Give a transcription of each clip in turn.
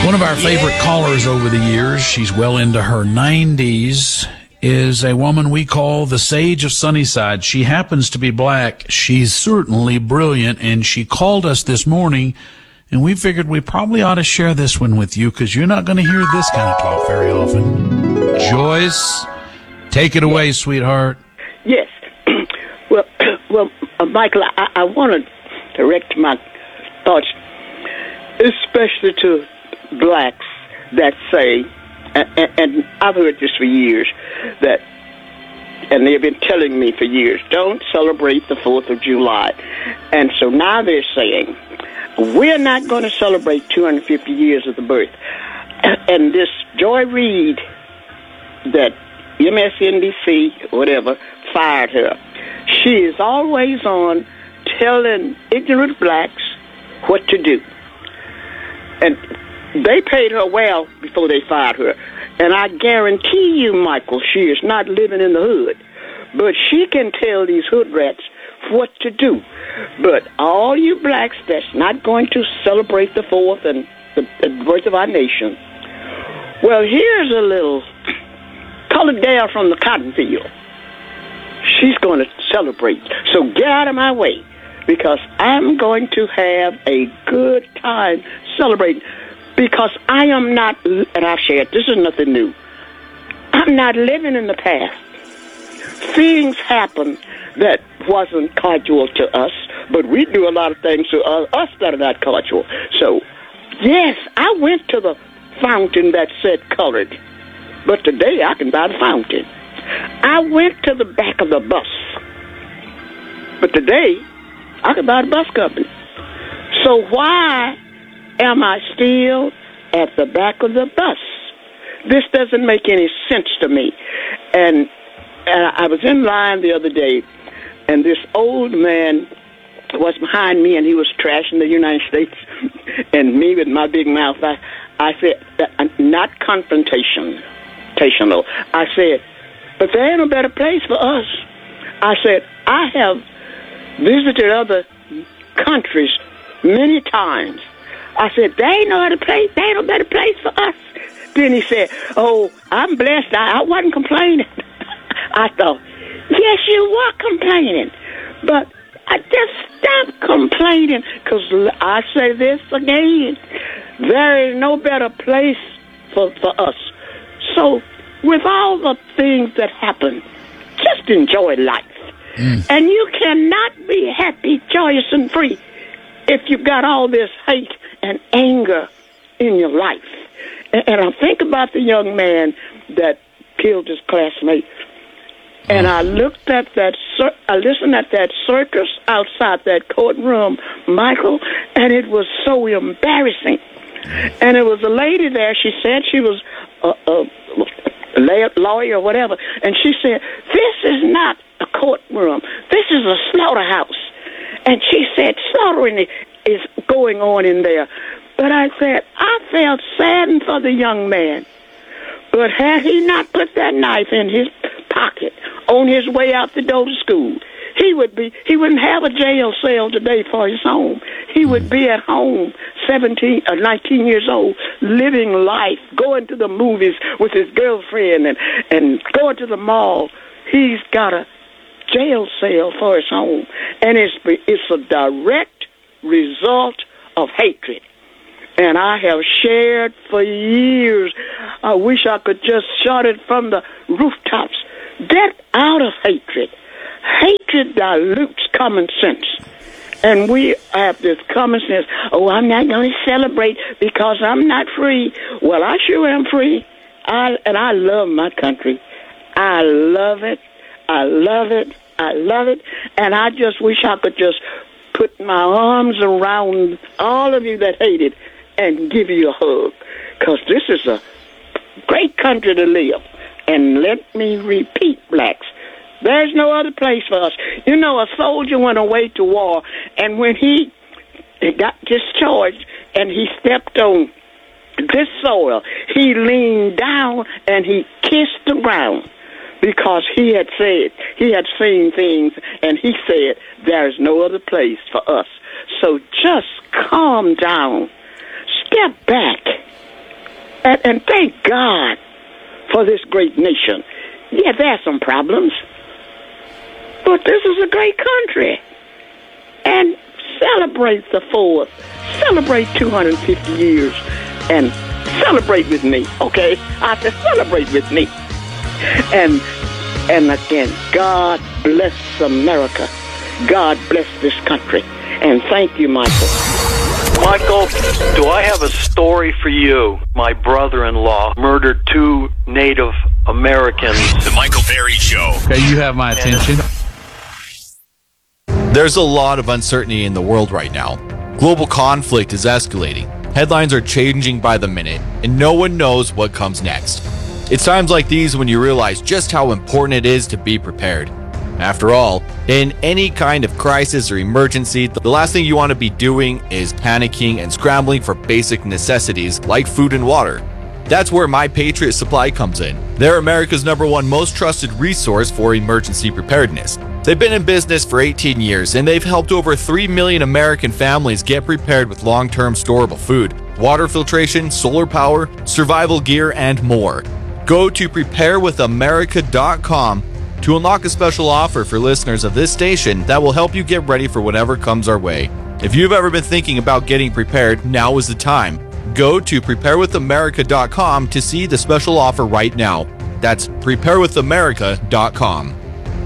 One of our favorite callers over the years, she's well into her 90s, is a woman we call the Sage of Sunnyside. She happens to be black. She's certainly brilliant, and she called us this morning, and we figured we probably ought to share this one with you because you're not going to hear this kind of talk very often. Joyce, take it away, sweetheart. Yes. Well, Michael, I want to direct my thoughts, especially to blacks that say, and I've heard this for years, that, and they've been telling me for years, don't celebrate the 4th of July. And so now they're saying, we're not going to celebrate 250 years of the birth. And this Joy Reid, that MSNBC, whatever, fired her. She is always on telling ignorant blacks what to do. And they paid her well before they fired her. And I guarantee you, Michael, she is not living in the hood. But she can tell these hood rats what to do. But all you blacks that's not going to celebrate the 4th and the birth of our nation, well, here's a little colored gal from the cotton field. She's going to celebrate. So get out of my way, because I'm going to have a good time celebrating. Because I am not, and I've shared, this is nothing new. I'm not living in the past. Things happen that wasn't cordial to us, but we do a lot of things to us that are not cordial. So, yes, I went to the fountain that said colored, but today I can buy the fountain. I went to the back of the bus, but today I can buy the bus company. So why am I still at the back of the bus? This doesn't make any sense to me. And I was in line the other day, and this old man was behind me, and he was trashing the United States. And me with my big mouth, I said, not confrontational. I said, but there ain't no better place for us. I said, I have visited other countries many times. I said, there ain't no other place. There ain't no better place for us. Then he said, oh, I'm blessed. I wasn't complaining. I thought, yes, you were complaining. But I just stop complaining, because I say this again, there is no better place for us. So with all the things that happen, just enjoy life. And you cannot be happy, joyous, and free if you've got all this hate and anger in your life. And I think about the young man that killed his classmate. And I looked at I listened at that circus outside that courtroom, Michael, and it was so embarrassing. And it was a lady there. She said she was a lawyer or whatever. And she said, this is not a courtroom. This is a slaughterhouse. And she said, slaughtering is going on in there. But I said, I felt saddened for the young man. But had he not put that knife in his pocket on his way out the door to school, he wouldn't have a jail cell today for his home. He would be at home, 17 or 19 years old, living life, going to the movies with his girlfriend and going to the mall. He's got a jail cell for his home. And it's a direct result of hatred. And I have shared for years. I wish I could just shout it from the rooftops. Get out of hatred. Hatred dilutes common sense. And we have this common sense, oh, I'm not going to celebrate because I'm not free. Well, I sure am free. And I love my country. I love it. I love it. I love it. And I just wish I could just put my arms around all of you that hate it and give you a hug, because this is a great country to live. And let me repeat, blacks, there's no other place for us. You know, a soldier went away to war, and when he got discharged and he stepped on this soil, he leaned down and he kissed the ground, because he had seen things, and he said, there's no other place for us. So just calm down. Step back And thank God for this great nation. Yeah, there are some problems, but this is a great country. And celebrate the 4th. Celebrate 250 years. And celebrate with me, okay? I said celebrate with me. And again, God bless America. God bless this country. And thank you, Michael. Michael, do I have a story for you? My brother-in-law murdered 2 Native Americans. The Michael Berry Show. Okay, you have my attention. There's a lot of uncertainty in the world right now. Global conflict is escalating. Headlines are changing by the minute, and no one knows what comes next. It's times like these when you realize just how important it is to be prepared. After all, in any kind of crisis or emergency, the last thing you want to be doing is panicking and scrambling for basic necessities like food and water. That's where My Patriot Supply comes in. They're America's #1 most trusted resource for emergency preparedness. They've been in business for 18 years, and they've helped over 3 million American families get prepared with long-term storable food, water filtration, solar power, survival gear, and more. Go to preparewithamerica.com to unlock a special offer for listeners of this station that will help you get ready for whatever comes our way. If you've ever been thinking about getting prepared, now is the time. Go to preparewithamerica.com to see the special offer right now. That's preparewithamerica.com.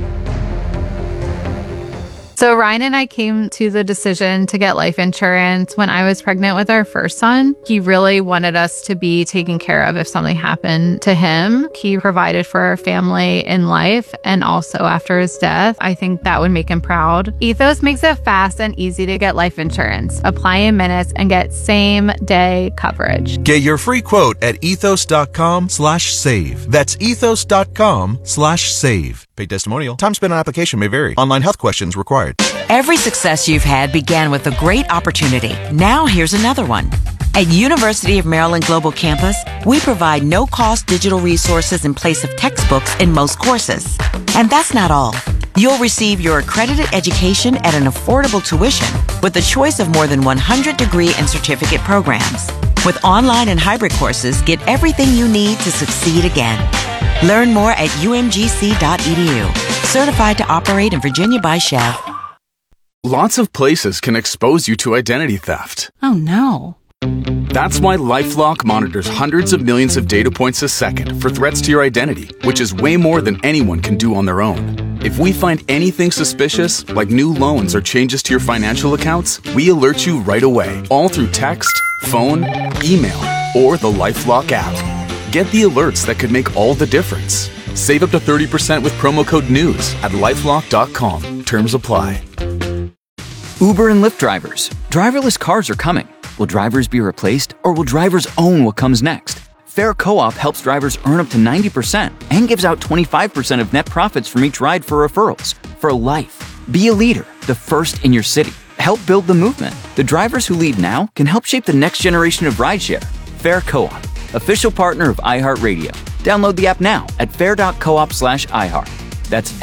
So Ryan and I came to the decision to get life insurance when I was pregnant with our first son. He really wanted us to be taken care of if something happened to him. He provided for our family in life and also after his death. I think that would make him proud. Ethos makes it fast and easy to get life insurance. Apply in minutes and get same-day coverage. Get your free quote at ethos.com/save. That's ethos.com/save. Paid testimonial. Time spent on application may vary. Online health questions required. Every success you've had began with a great opportunity. Now here's another one. At University of Maryland Global Campus, we provide no-cost digital resources in place of textbooks in most courses. And that's not all. You'll receive your accredited education at an affordable tuition with a choice of more than 100 degree and certificate programs. With online and hybrid courses, get everything you need to succeed again. Learn more at umgc.edu. Certified to operate in Virginia by Chev. Lots of places can expose you to identity theft. Oh no. That's why LifeLock monitors hundreds of millions of data points a second for threats to your identity, which is way more than anyone can do on their own. If we find anything suspicious, like new loans or changes to your financial accounts, we alert you right away, all through text, phone, email, or the LifeLock app. Get the alerts that could make all the difference. Save up to 30% with promo code NEWS at lifelock.com. Terms apply. Uber and Lyft drivers. Driverless cars are coming. Will drivers be replaced, or will drivers own what comes next? Fair Co-op helps drivers earn up to 90% and gives out 25% of net profits from each ride for referrals. For life. Be a leader, the first in your city. Help build the movement. The drivers who lead now can help shape the next generation of rideshare. Fair Co-op, official partner of iHeartRadio. Download the app now at fair.coop/iHeart. That's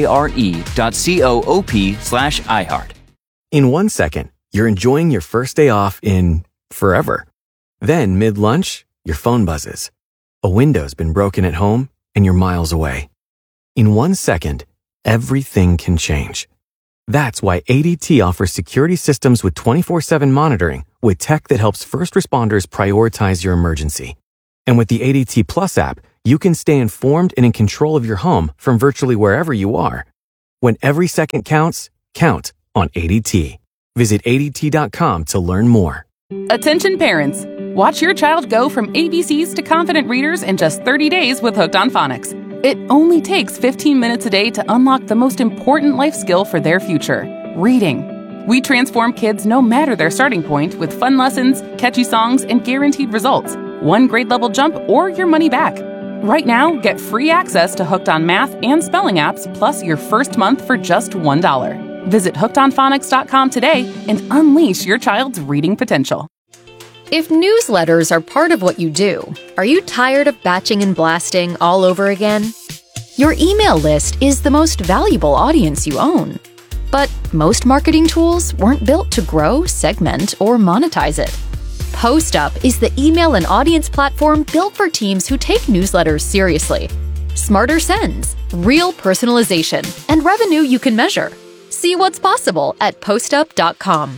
FARE.coop/iHeart. In 1 second, you're enjoying your first day off in forever. Then, mid-lunch, your phone buzzes. A window's been broken at home and you're miles away. In 1 second, everything can change. That's why ADT offers security systems with 24/7 monitoring with tech that helps first responders prioritize your emergency. And with the ADT Plus app, you can stay informed and in control of your home from virtually wherever you are. When every second counts, count on ADT. Visit ADT.com to learn more. Attention parents. Watch your child go from ABCs to confident readers in just 30 days with Hooked on Phonics. It only takes 15 minutes a day to unlock the most important life skill for their future, reading. We transform kids no matter their starting point with fun lessons, catchy songs, and guaranteed results. 1 grade level jump or your money back. Right now, get free access to Hooked on Math and Spelling apps plus your first month for just $1. Visit hookedonphonics.com today and unleash your child's reading potential. If newsletters are part of what you do, are you tired of batching and blasting all over again? Your email list is the most valuable audience you own. But most marketing tools weren't built to grow, segment, or monetize it. PostUp is the email and audience platform built for teams who take newsletters seriously. Smarter sends, real personalization, and revenue you can measure. See what's possible at postup.com.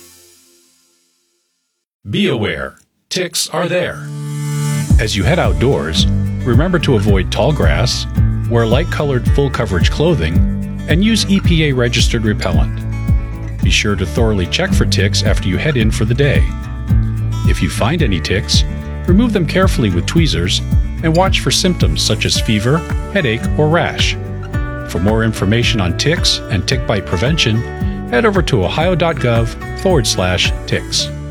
Be aware, ticks are there. As you head outdoors, remember to avoid tall grass, wear light-colored full-coverage clothing, and use EPA-registered repellent. Be sure to thoroughly check for ticks after you head in for the day. If you find any ticks, remove them carefully with tweezers and watch for symptoms such as fever, headache, or rash. For more information on ticks and tick bite prevention, head over to ohio.gov/ticks.